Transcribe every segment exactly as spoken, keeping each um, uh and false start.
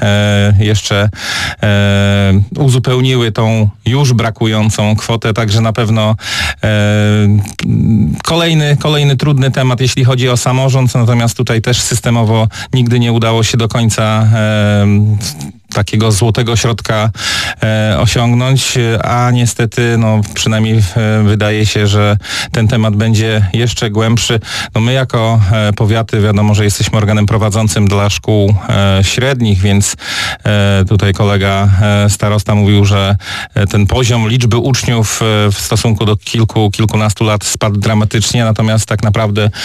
jeszcze uzupełniły tą już brakującą kwotę, także na pewno kolejny, kolejny trudny temat, jeśli chodzi o samorząd, natomiast tutaj też systemowo nigdy nie udało się do końca takiego złotego środka e, osiągnąć, a niestety no, przynajmniej e, wydaje się, że ten temat będzie jeszcze głębszy. No my jako e, powiaty wiadomo, że jesteśmy organem prowadzącym dla szkół e, średnich, więc e, tutaj kolega e, starosta mówił, że e, ten poziom liczby uczniów e, w stosunku do kilku, kilkunastu lat spadł dramatycznie, natomiast tak naprawdę e,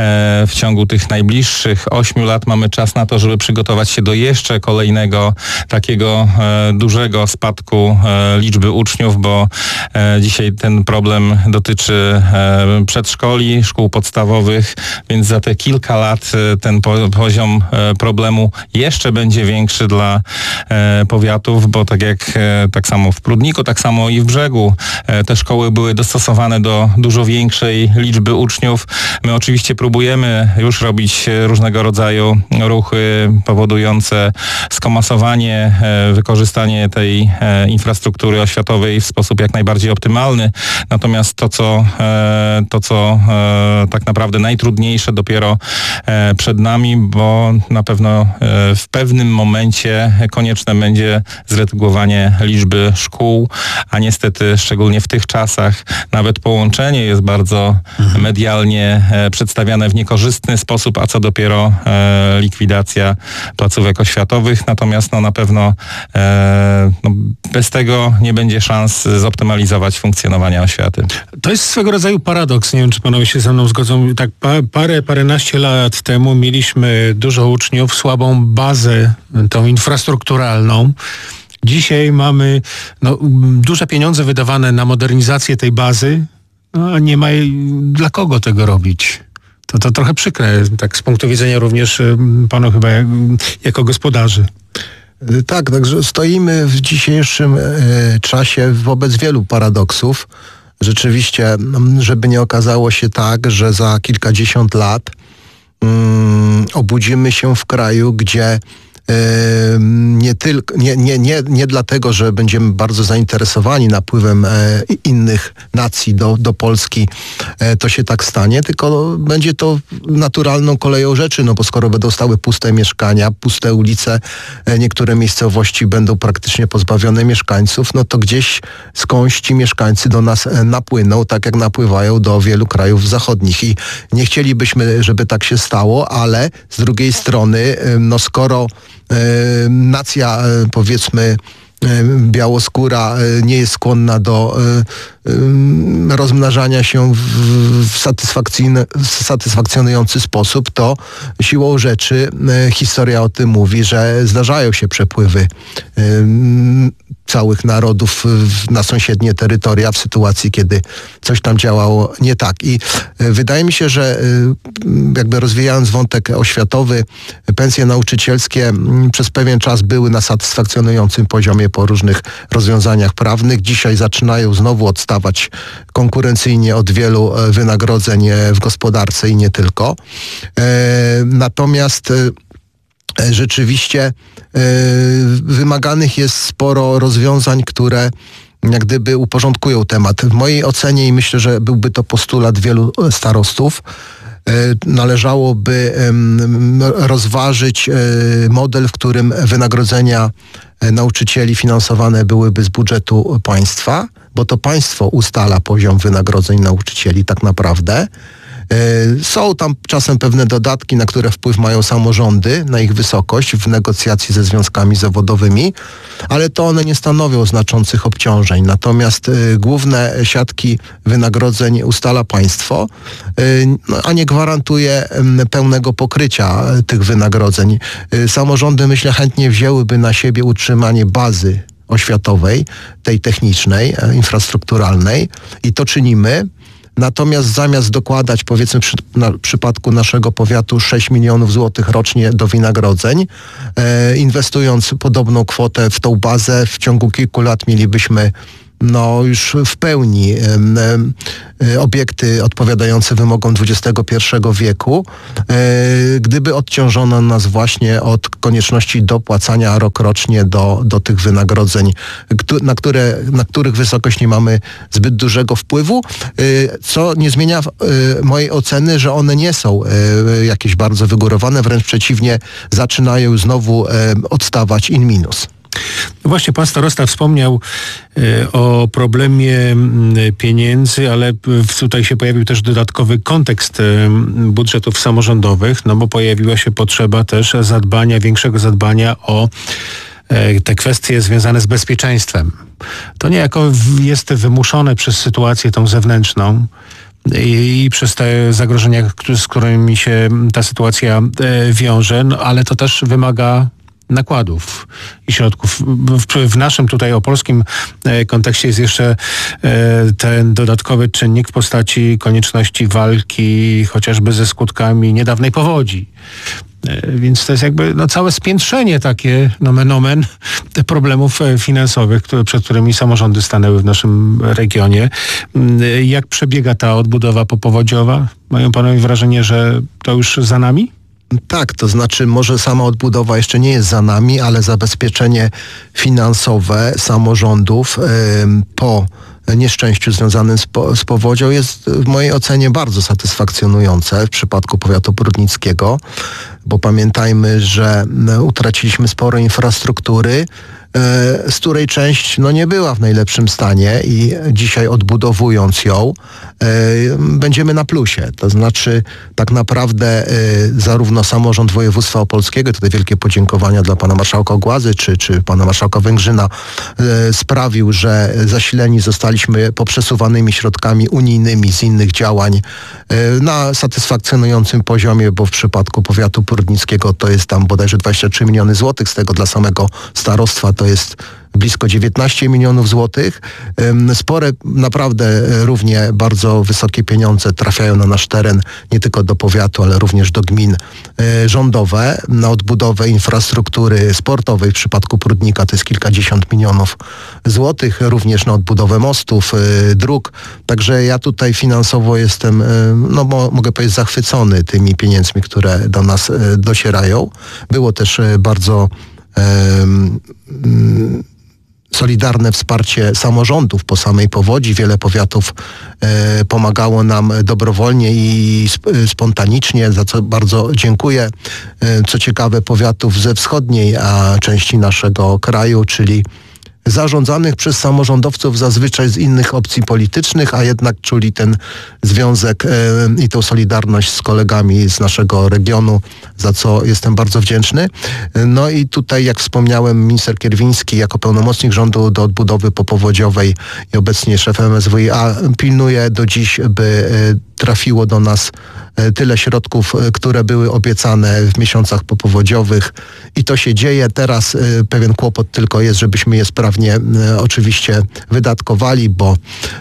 w ciągu tych najbliższych ośmiu lat mamy czas na to, żeby przygotować się do jeszcze kolejnego takiego e, dużego spadku e, liczby uczniów, bo e, dzisiaj ten problem dotyczy e, przedszkoli, szkół podstawowych, więc za te kilka lat e, ten po, poziom e, problemu jeszcze będzie większy dla e, powiatów, bo tak jak e, tak samo w Prudniku, tak samo i w Brzegu e, te szkoły były dostosowane do dużo większej liczby uczniów. My oczywiście próbujemy już robić różnego rodzaju ruchy powodujące skomasowanie, wykorzystanie tej infrastruktury oświatowej w sposób jak najbardziej optymalny. Natomiast to, co, to, co tak naprawdę najtrudniejsze dopiero przed nami, bo na pewno w pewnym momencie konieczne będzie zredukowanie liczby szkół, a niestety szczególnie w tych czasach nawet połączenie jest bardzo mhm. medialnie przedstawiane w niekorzystny sposób, a co dopiero likwidacja placówek oświatowych. Natomiast no, na pewno e, no, bez tego nie będzie szans zoptymalizować funkcjonowania oświaty. To jest swego rodzaju paradoks. Nie wiem, czy panowie się ze mną zgodzą. Tak pa, parę, paręnaście lat temu mieliśmy dużo uczniów, słabą bazę, tą infrastrukturalną. Dzisiaj mamy no, duże pieniądze wydawane na modernizację tej bazy, no, a nie ma dla kogo tego robić. To, to trochę przykre, tak z punktu widzenia również panu chyba jak, jako gospodarzy. Tak, także stoimy w dzisiejszym e, czasie wobec wielu paradoksów. Rzeczywiście, żeby nie okazało się tak, że za kilkadziesiąt lat mm, obudzimy się w kraju, gdzie nie tylko, nie, nie, nie, nie dlatego, że będziemy bardzo zainteresowani napływem innych nacji do, do Polski, to się tak stanie, tylko będzie to naturalną koleją rzeczy, no bo skoro będą stały puste mieszkania, puste ulice, niektóre miejscowości będą praktycznie pozbawione mieszkańców, no to gdzieś skądś ci mieszkańcy do nas napłyną, tak jak napływają do wielu krajów zachodnich i nie chcielibyśmy, żeby tak się stało, ale z drugiej strony, no skoro nacja, powiedzmy, białoskóra nie jest skłonna do rozmnażania się w satysfakcjonujący sposób, to siłą rzeczy historia o tym mówi, że zdarzają się przepływy całych narodów na sąsiednie terytoria w sytuacji, kiedy coś tam działało nie tak. I wydaje mi się, że jakby rozwijając wątek oświatowy, pensje nauczycielskie przez pewien czas były na satysfakcjonującym poziomie po różnych rozwiązaniach prawnych. Dzisiaj zaczynają znowu odstawać konkurencyjnie od wielu wynagrodzeń w gospodarce i nie tylko. Natomiast rzeczywiście wymaganych jest sporo rozwiązań, które jak gdyby uporządkują temat. W mojej ocenie i myślę, że byłby to postulat wielu starostów, należałoby rozważyć model, w którym wynagrodzenia nauczycieli finansowane byłyby z budżetu państwa, bo to państwo ustala poziom wynagrodzeń nauczycieli tak naprawdę. Są tam czasem pewne dodatki, na które wpływ mają samorządy, na ich wysokość w negocjacji ze związkami zawodowymi, ale to one nie stanowią znaczących obciążeń. Natomiast y, główne siatki wynagrodzeń ustala państwo, y, no, a nie gwarantuje y, pełnego pokrycia y, tych wynagrodzeń. Y, samorządy, myślę, chętnie wzięłyby na siebie utrzymanie bazy oświatowej, tej technicznej, y, infrastrukturalnej i to czynimy. Natomiast zamiast dokładać, powiedzmy przy na, w przypadku naszego powiatu sześć milionów złotych rocznie do wynagrodzeń, e, inwestując podobną kwotę w tą bazę, w ciągu kilku lat mielibyśmy no już w pełni e, e, obiekty odpowiadające wymogom dwudziestego pierwszego wieku, e, gdyby odciążono nas właśnie od konieczności dopłacania rokrocznie do, do tych wynagrodzeń, na, które, na których wysokość nie mamy zbyt dużego wpływu, e, co nie zmienia e, mojej oceny, że one nie są e, jakieś bardzo wygórowane, wręcz przeciwnie, zaczynają znowu e, odstawać in minus. Właśnie pan starosta wspomniał e, o problemie m, pieniędzy, ale w, tutaj się pojawił też dodatkowy kontekst e, budżetów samorządowych, no bo pojawiła się potrzeba też zadbania, większego zadbania o e, te kwestie związane z bezpieczeństwem. To niejako w, jest wymuszone przez sytuację tą zewnętrzną i, i przez te zagrożenia, z którymi się ta sytuacja e, wiąże, no, ale to też wymaga nakładów i środków. W, w naszym tutaj opolskim e, kontekście jest jeszcze e, ten dodatkowy czynnik w postaci konieczności walki chociażby ze skutkami niedawnej powodzi. E, więc to jest jakby no, całe spiętrzenie takie nomen omen problemów finansowych, które, przed którymi samorządy stanęły w naszym regionie. E, jak przebiega ta odbudowa popowodziowa? Mają panowie wrażenie, że to już za nami? Tak, to znaczy może sama odbudowa jeszcze nie jest za nami, ale zabezpieczenie finansowe samorządów y, po nieszczęściu związanym z, po, z powodzią jest w mojej ocenie bardzo satysfakcjonujące w przypadku powiatu prudnickiego, bo pamiętajmy, że utraciliśmy sporo infrastruktury, z której część no, nie była w najlepszym stanie i dzisiaj odbudowując ją będziemy na plusie. To znaczy tak naprawdę zarówno samorząd województwa opolskiego, tutaj wielkie podziękowania dla pana marszałka Ogłazy czy, czy pana marszałka Węgrzyna, sprawił, że zasileni zostaliśmy poprzesuwanymi środkami unijnymi z innych działań na satysfakcjonującym poziomie, bo w przypadku powiatu prudnickiego to jest tam bodajże dwadzieścia trzy miliony złotych, z tego dla samego starostwa to jest blisko dziewiętnaście milionów złotych. Spore, naprawdę równie bardzo wysokie pieniądze trafiają na nasz teren, nie tylko do powiatu, ale również do gmin rządowe, na odbudowę infrastruktury sportowej. W przypadku Prudnika to jest kilkadziesiąt milionów złotych, również na odbudowę mostów, dróg. Także ja tutaj finansowo jestem, no mo, mogę powiedzieć, zachwycony tymi pieniędzmi, które do nas docierają. Było też bardzo um, um, solidarne wsparcie samorządów po samej powodzi. Wiele powiatów e, pomagało nam dobrowolnie i sp- spontanicznie, za co bardzo dziękuję. E, co ciekawe, powiatów ze wschodniej a części naszego kraju, czyli zarządzanych przez samorządowców zazwyczaj z innych opcji politycznych, a jednak czuli ten związek e, i tą solidarność z kolegami z naszego regionu, za co jestem bardzo wdzięczny. No i tutaj, jak wspomniałem, minister Kierwiński jako pełnomocnik rządu do odbudowy popowodziowej i obecnie szef M S W i A pilnuje do dziś, by e, trafiło do nas tyle środków, które były obiecane w miesiącach popowodziowych i to się dzieje. Teraz pewien kłopot tylko jest, żebyśmy je sprawnie oczywiście wydatkowali, bo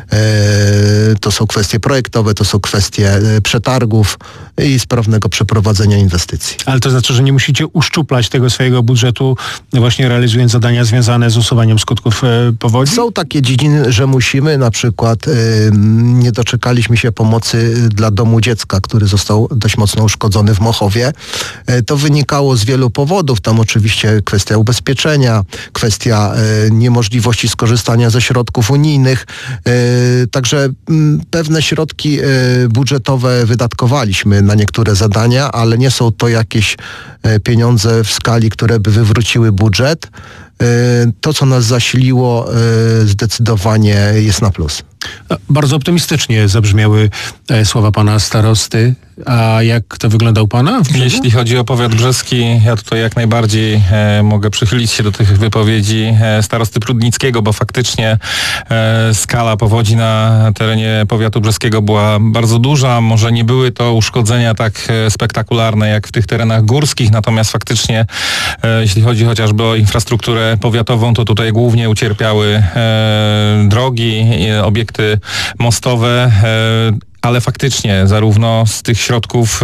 to są kwestie projektowe, to są kwestie przetargów i sprawnego przeprowadzenia inwestycji. Ale to znaczy, że nie musicie uszczuplać tego swojego budżetu, właśnie realizując zadania związane z usuwaniem skutków powodzi? Są takie dziedziny, że musimy, na przykład nie doczekaliśmy się pomocy dla Domu Dziecka, który został dość mocno uszkodzony w Mochowie. To wynikało z wielu powodów. Tam oczywiście kwestia ubezpieczenia, kwestia e, niemożliwości skorzystania ze środków unijnych. E, także m, pewne środki e, budżetowe wydatkowaliśmy na niektóre zadania, ale nie są to jakieś e, pieniądze w skali, które by wywróciły budżet. E, to, co nas zasiliło, e, zdecydowanie jest na plus. Bardzo optymistycznie zabrzmiały e, słowa pana starosty. A jak to wygląda u pana? Jeśli chodzi o powiat brzeski, ja tutaj jak najbardziej e, mogę przychylić się do tych wypowiedzi e, starosty Prudnickiego, bo faktycznie e, skala powodzi na terenie powiatu brzeskiego była bardzo duża. Może nie były to uszkodzenia tak e, spektakularne jak w tych terenach górskich, natomiast faktycznie e, jeśli chodzi chociażby o infrastrukturę powiatową, to tutaj głównie ucierpiały e, drogi, e, obiekty mostowe, e, ale faktycznie zarówno z tych środków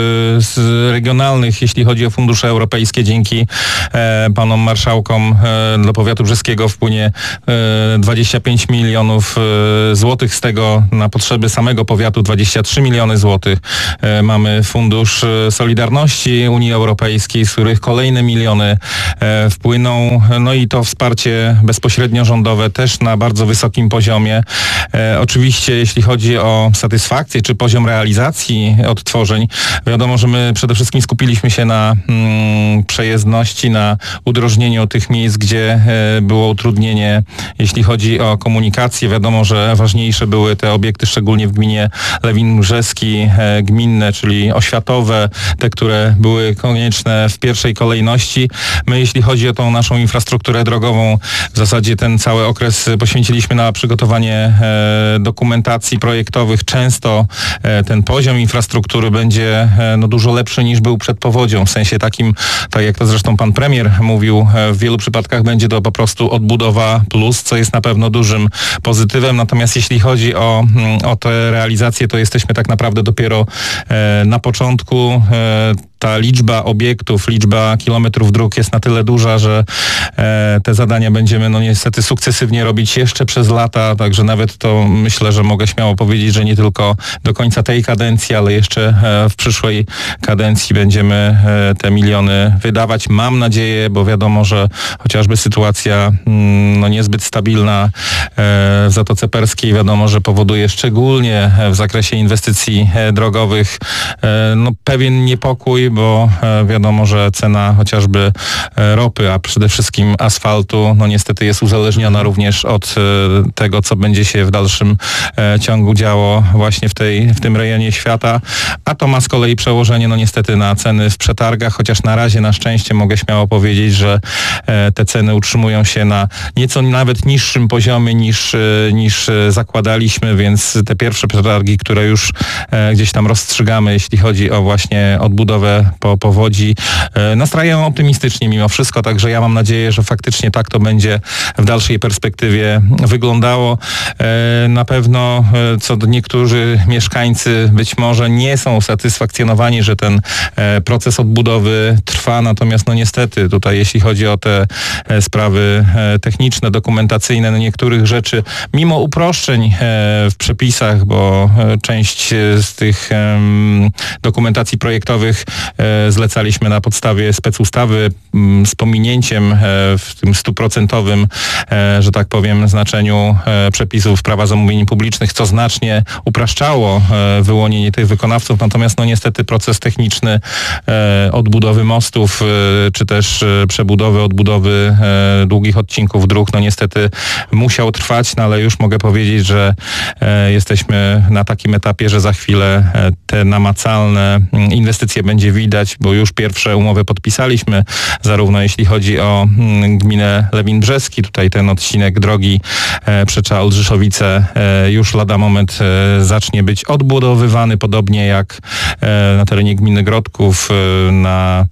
z regionalnych, jeśli chodzi o fundusze europejskie, dzięki panom marszałkom do powiatu brzeskiego wpłynie dwadzieścia pięć milionów złotych, z tego na potrzeby samego powiatu dwadzieścia trzy miliony złotych. Mamy Fundusz Solidarności Unii Europejskiej, z których kolejne miliony wpłyną. No i to wsparcie bezpośrednio rządowe też na bardzo wysokim poziomie. Oczywiście jeśli chodzi o satysfakcję czy poziom realizacji odtworzeń, wiadomo, że my przede wszystkim skupiliśmy się na mm, przejezdności, na udrożnieniu tych miejsc, gdzie e, było utrudnienie, jeśli chodzi o komunikację. Wiadomo, że ważniejsze były te obiekty, szczególnie w gminie Lewin Brzeski, e, gminne, czyli oświatowe, te, które były konieczne w pierwszej kolejności. My, jeśli chodzi o tą naszą infrastrukturę drogową, w zasadzie ten cały okres poświęciliśmy na przygotowanie e, dokumentacji projektowych. Często e, ten poziom infrastruktury będzie e, no, dużo lepszy niż był przed powodzią. W sensie takim, tak jak to zresztą pan premier mówił, e, w wielu przypadkach będzie to po prostu odbudowa plus, co jest na pewno dużym pozytywem. Natomiast jeśli chodzi o, o tę realizację, to jesteśmy tak naprawdę dopiero e, na początku. E, Ta liczba obiektów, liczba kilometrów dróg jest na tyle duża, że e, te zadania będziemy no niestety sukcesywnie robić jeszcze przez lata, także nawet to myślę, że mogę śmiało powiedzieć, że nie tylko do końca tej kadencji, ale jeszcze e, w przyszłej kadencji będziemy e, te miliony wydawać. Mam nadzieję, bo wiadomo, że chociażby sytuacja mm, no niezbyt stabilna e, w Zatoce Perskiej, wiadomo, że powoduje szczególnie w zakresie inwestycji e, drogowych e, no pewien niepokój, bo e, wiadomo, że cena chociażby e, ropy, a przede wszystkim asfaltu, no niestety jest uzależniona również od e, tego, co będzie się w dalszym e, ciągu działo właśnie w, tej, w tym rejonie świata, a to ma z kolei przełożenie no niestety na ceny w przetargach, chociaż na razie na szczęście mogę śmiało powiedzieć, że e, te ceny utrzymują się na nieco nawet niższym poziomie niż, e, niż e, zakładaliśmy, więc te pierwsze przetargi, które już e, gdzieś tam rozstrzygamy, jeśli chodzi o właśnie odbudowę po powodzi, e, nastrajają optymistycznie mimo wszystko, także ja mam nadzieję, że faktycznie tak to będzie w dalszej perspektywie wyglądało. E, na pewno e, co do niektórzy mieszkańcy być może nie są usatysfakcjonowani, że ten e, proces odbudowy trwa, natomiast no niestety tutaj jeśli chodzi o te e, sprawy e, techniczne, dokumentacyjne, no niektórych rzeczy mimo uproszczeń e, w przepisach, bo e, część z tych e, dokumentacji projektowych e, zlecaliśmy na podstawie specustawy m, z pominięciem e, w tym stuprocentowym, e, że tak powiem, znaczeniu e, przepisów prawa zamówień publicznych, co znacznie upraszczało e, wyłonienie tych wykonawców, natomiast no niestety proces techniczny e, odbudowy mostów, e, czy też e, przebudowy, odbudowy e, długich odcinków dróg, no niestety musiał trwać, no ale już mogę powiedzieć, że e, jesteśmy na takim etapie, że za chwilę e, te namacalne inwestycje będzie widać, bo już pierwsze umowy podpisaliśmy, zarówno jeśli chodzi o mm, gminę Lewin Brzeski, tutaj ten odcinek drogi e, Przecza Oldrzyszowice e, już lada moment e, zacznie być odbudowywany, podobnie jak e, na terenie gminy Grodków, e, na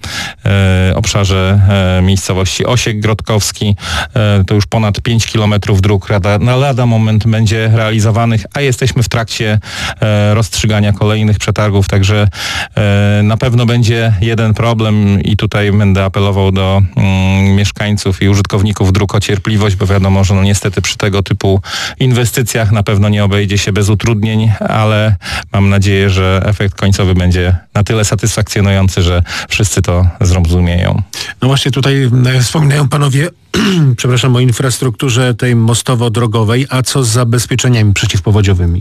e, obszarze e, miejscowości Osiek Grodkowski. E, to już ponad pięć kilometrów dróg lada, na lada moment będzie realizowanych, a jesteśmy w trakcie e, rozstrzygania kolejnych przetargów, także e, na pewno będzie jeden problem i tutaj będę apelował do mm, mieszkańców i użytkowników dróg o cierpliwość, bo wiadomo, że no niestety przy tego typu inwestycjach na pewno nie obejdzie się bez utrudnień, ale mam nadzieję, że efekt końcowy będzie na tyle satysfakcjonujący, że wszyscy to zrozumieją. No właśnie tutaj e, wspominają panowie przepraszam, o infrastrukturze tej mostowo-drogowej, a co z zabezpieczeniami przeciwpowodziowymi?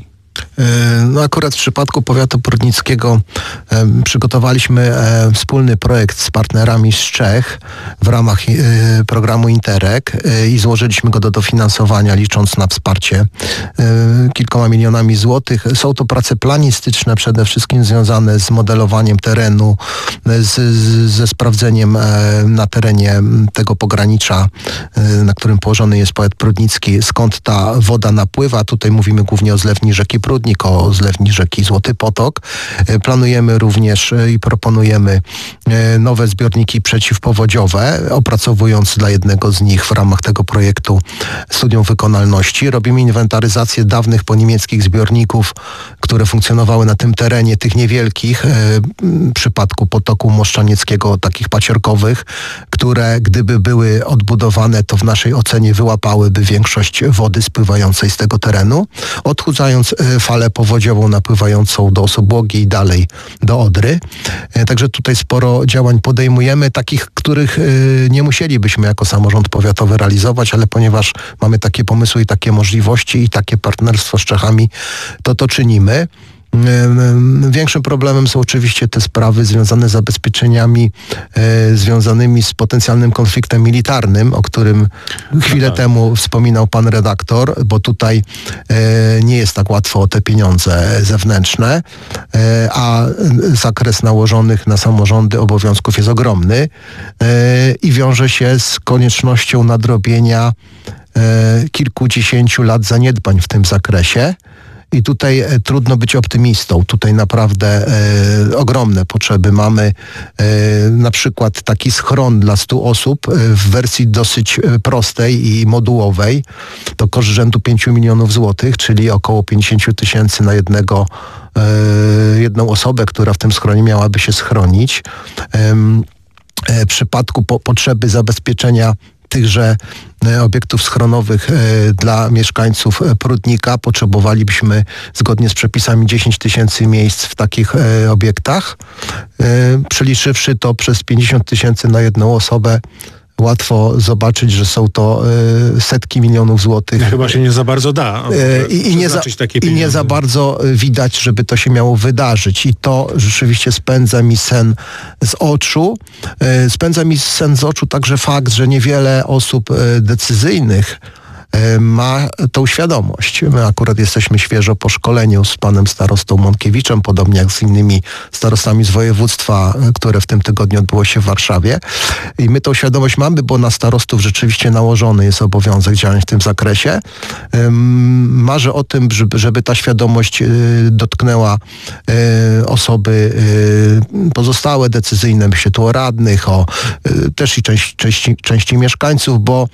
No akurat w przypadku powiatu prudnickiego e, przygotowaliśmy e, wspólny projekt z partnerami z Czech w ramach e, programu Interreg e, i złożyliśmy go do dofinansowania, licząc na wsparcie e, kilkoma milionami złotych. Są to prace planistyczne, przede wszystkim związane z modelowaniem terenu, z, z, ze sprawdzeniem e, na terenie tego pogranicza, e, na którym położony jest powiat prudnicki, skąd ta woda napływa. Tutaj mówimy głównie o zlewni rzeki Prudnik, odpowiednik o zlewni rzeki Złoty Potok. Planujemy również i proponujemy nowe zbiorniki przeciwpowodziowe, opracowując dla jednego z nich w ramach tego projektu studium wykonalności. Robimy inwentaryzację dawnych poniemieckich zbiorników, które funkcjonowały na tym terenie, tych niewielkich, w przypadku potoku moszczanieckiego, takich pacierkowych, które gdyby były odbudowane, to w naszej ocenie wyłapałyby większość wody spływającej z tego terenu, odchudzając falę powodziową napływającą do Osobłogi i dalej do Odry. Także tutaj sporo działań podejmujemy, takich, których nie musielibyśmy jako samorząd powiatowy realizować, ale ponieważ mamy takie pomysły i takie możliwości i takie partnerstwo z Czechami, to to czynimy. Większym problemem są oczywiście te sprawy związane z zabezpieczeniami e, związanymi z potencjalnym konfliktem militarnym, o którym chwilę temu wspominał pan redaktor, bo tutaj e, nie jest tak łatwo o te pieniądze zewnętrzne, e, a zakres nałożonych na samorządy obowiązków jest ogromny e, i wiąże się z koniecznością nadrobienia e, kilkudziesięciu lat zaniedbań w tym zakresie. I tutaj e, trudno być optymistą. Tutaj naprawdę e, ogromne potrzeby mamy. E, na przykład taki schron dla stu osób e, w wersji dosyć e, prostej i modułowej. To koszt rzędu pięciu milionów złotych, czyli około pięćdziesiąt tysięcy na jednego, e, jedną osobę, która w tym schronie miałaby się schronić. E, e, w przypadku po, potrzeby zabezpieczenia tychże obiektów schronowych dla mieszkańców Prudnika potrzebowalibyśmy zgodnie z przepisami dziesięć tysięcy miejsc w takich obiektach. Przeliczywszy to przez pięćdziesiąt tysięcy na jedną osobę, łatwo zobaczyć, że są to y, setki milionów złotych. Chyba się nie za bardzo da. Y, I, nie za, I nie za bardzo widać, żeby to się miało wydarzyć. I to rzeczywiście spędza mi sen z oczu. Y, spędza mi sen z oczu także fakt, że niewiele osób y, decyzyjnych ma tą świadomość. My akurat jesteśmy świeżo po szkoleniu z panem starostą Mątkiewiczem, podobnie jak z innymi starostami z województwa, które w tym tygodniu odbyło się w Warszawie. I my tą świadomość mamy, bo na starostów rzeczywiście nałożony jest obowiązek działań w tym zakresie. Marzę o tym, żeby, żeby ta świadomość dotknęła osoby pozostałe, decyzyjne, myślę tu o radnych, o też i części, części, części mieszkańców, bo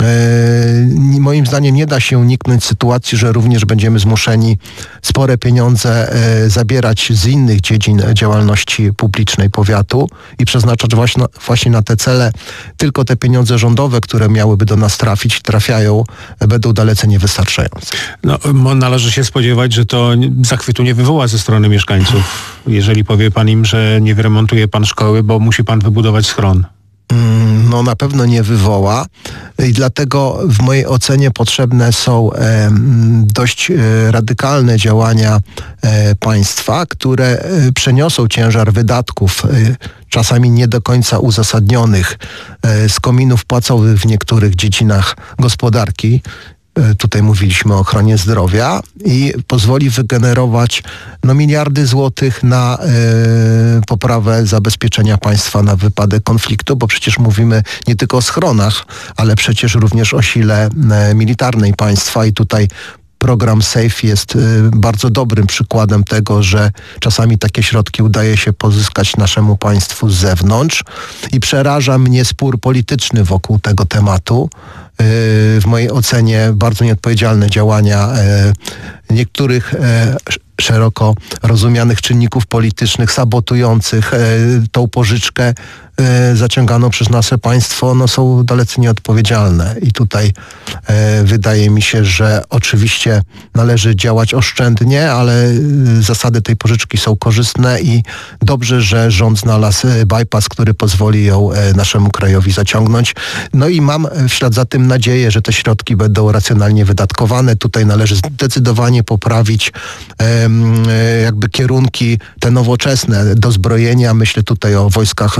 moim zdaniem nie da się uniknąć sytuacji, że również będziemy zmuszeni spore pieniądze zabierać z innych dziedzin działalności publicznej powiatu i przeznaczać właśnie, właśnie na te cele. Tylko te pieniądze rządowe, które miałyby do nas trafić, trafiają, będą dalece niewystarczające. No, należy się spodziewać, że to zachwytu nie wywoła ze strony mieszkańców, jeżeli powie pan im, że nie wyremontuje pan szkoły, bo musi pan wybudować schron. No na pewno nie wywoła i dlatego w mojej ocenie potrzebne są e, dość e, radykalne działania e, państwa, które e, przeniosą ciężar wydatków, e, czasami nie do końca uzasadnionych, e, z kominów płacowych w niektórych dziedzinach gospodarki. Tutaj mówiliśmy o ochronie zdrowia i pozwoli wygenerować no, miliardy złotych na y, poprawę zabezpieczenia państwa na wypadek konfliktu, bo przecież mówimy nie tylko o schronach, ale przecież również o sile y, militarnej państwa i tutaj program SAFE jest y, bardzo dobrym przykładem tego, że czasami takie środki udaje się pozyskać naszemu państwu z zewnątrz i przeraża mnie spór polityczny wokół tego tematu. W mojej ocenie bardzo nieodpowiedzialne działania niektórych szeroko rozumianych czynników politycznych sabotujących tą pożyczkę zaciąganą przez nasze państwo, no są dalece nieodpowiedzialne. I tutaj wydaje mi się, że oczywiście należy działać oszczędnie, ale zasady tej pożyczki są korzystne i dobrze, że rząd znalazł bypass, który pozwoli ją naszemu krajowi zaciągnąć. No i mam w ślad za tym nadzieję, że te środki będą racjonalnie wydatkowane. Tutaj należy zdecydowanie poprawić jakby kierunki te nowoczesne dozbrojenia. Myślę tutaj o wojskach dronowych,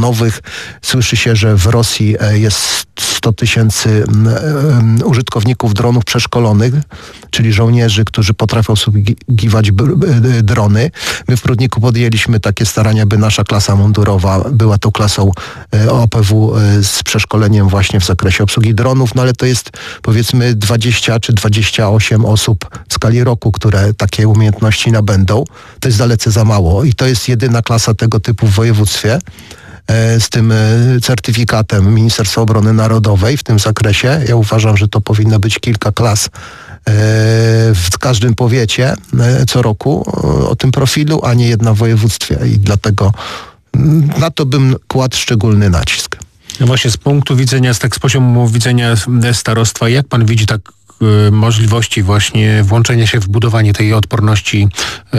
dronowych. Słyszy się, że w Rosji jest sto tysięcy użytkowników dronów przeszkolonych, czyli żołnierzy, którzy potrafią obsługiwać drony. My w Prudniku podjęliśmy takie starania, by nasza klasa mundurowa była tą klasą O P W z przeszkoleniem właśnie w zakresie obsługi dronów, no ale to jest powiedzmy dwadzieścia czy dwadzieścia osiem osób w skali roku, które takie umiejętności nabędą. To jest dalece za mało i to jest jedyna klasa tego typu w województwie z tym certyfikatem Ministerstwa Obrony Narodowej w tym zakresie. Ja uważam, że to powinno być kilka klas w każdym powiecie co roku o tym profilu, a nie jedna w województwie i dlatego na to bym kładł szczególny nacisk. No właśnie z punktu widzenia, z tak z poziomu widzenia starostwa, jak pan widzi tak możliwości właśnie włączenia się w budowanie tej odporności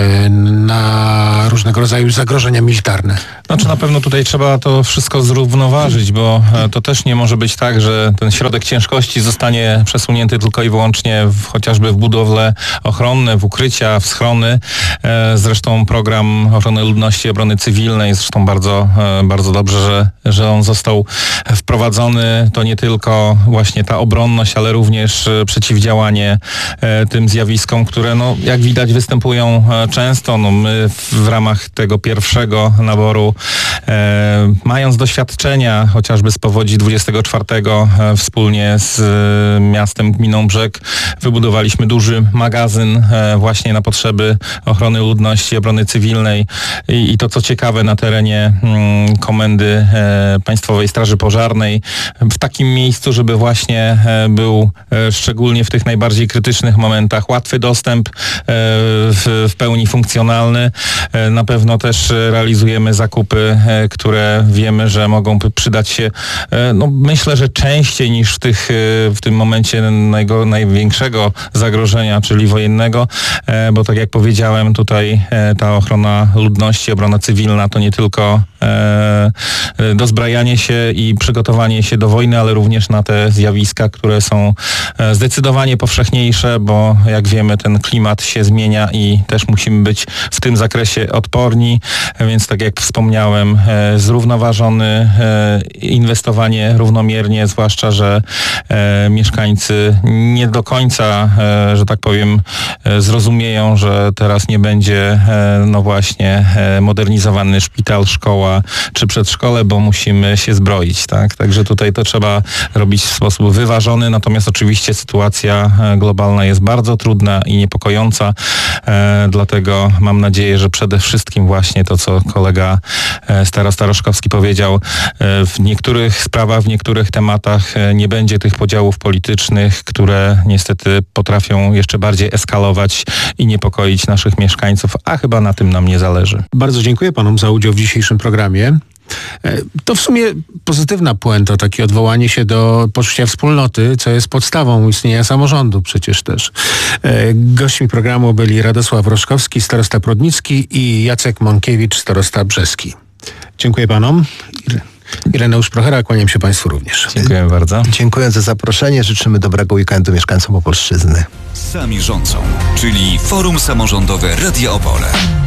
na różnego rodzaju zagrożenia militarne? Znaczy na pewno tutaj trzeba to wszystko zrównoważyć, bo to też nie może być tak, że ten środek ciężkości zostanie przesunięty tylko i wyłącznie w, chociażby w budowle ochronne, w ukrycia, w schrony. Zresztą program ochrony ludności i obrony cywilnej, zresztą bardzo, bardzo dobrze, że, że on został wprowadzony. To nie tylko właśnie ta obronność, ale również przeciwdziałanie tym zjawiskom, które no, jak widać występują często. No, my w ramach tego pierwszego naboru, e, mając doświadczenia chociażby z powodzi dwudziestego czwartego e, wspólnie z e, miastem, gminą Brzeg, wybudowaliśmy duży magazyn e, właśnie na potrzeby ochrony ludności, obrony cywilnej i, i to co ciekawe na terenie mm, Komendy e, Państwowej Straży Pożarnej w takim miejscu, żeby właśnie e, był e, szczególnie w tych najbardziej krytycznych momentach łatwy dostęp, e, w, w pełni funkcjonalny. E, na pewno też realizujemy zakupy, e, które wiemy, że mogą przydać się e, no myślę, że częściej niż w, tych, e, w tym momencie najgo, największego zagrożenia, czyli wojennego, e, bo tak jak powiedziałem, tutaj e, ta ochrona ludności, obrona cywilna to nie tylko e, dozbrajanie się i przygotowanie się do wojny, ale również na te zjawiska, które są e, zdecydowanie powszechniejsze, bo jak wiemy, ten klimat się zmienia i też musimy być w tym zakresie odporni, więc tak jak wspomniałem, e, zrównoważony, e, inwestowanie równomiernie, zwłaszcza, że e, mieszkańcy nie do końca, e, że tak powiem, e, zrozumieją, że teraz nie będzie e, no właśnie e, modernizowany szpital, szkoła czy przedszkole, bo musimy się zbroić, tak? Także tutaj to trzeba robić w sposób wyważony, natomiast oczywiście sytuacja globalna jest bardzo trudna i niepokojąca, e, dlatego mam nadzieję, że przede wszystkim właśnie to, co kolega e, starosta Roszkowski powiedział, e, w niektórych sprawach, w niektórych tematach e, nie będzie tych podziałów politycznych, które niestety potrafią jeszcze bardziej eskalować i niepokoić naszych mieszkańców, a chyba na tym nam nie zależy. Bardzo dziękuję panom za udział w dzisiejszym programie. To w sumie pozytywna puenta, takie odwołanie się do poczucia wspólnoty, co jest podstawą istnienia samorządu przecież też. Gośćmi programu byli Radosław Roszkowski, starosta prudnicki i Jacek Mąkiewicz, starosta brzeski. Dziękuję panom. Ireneusz Prochera, kłaniam się państwu również. Dziękuję bardzo. Dziękuję za zaproszenie. Życzymy dobrego weekendu mieszkańcom Opolszczyzny. Sami rządzą, czyli Forum Samorządowe Radia Opole.